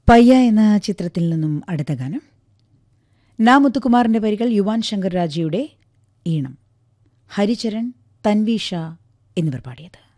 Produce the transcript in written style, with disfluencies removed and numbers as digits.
പയ്യ എന്ന ചിത്രത്തിൽ നിന്നും അടുത്ത ഗാനം. നാ മുത്തുകുമാറിന്റെ വരികൾ, യുവാൻ ശങ്കർ രാജയുടെ ഈണം, ഹരിചരൺ, തൻവി ഷാ എന്നിവർ പാടിയത്.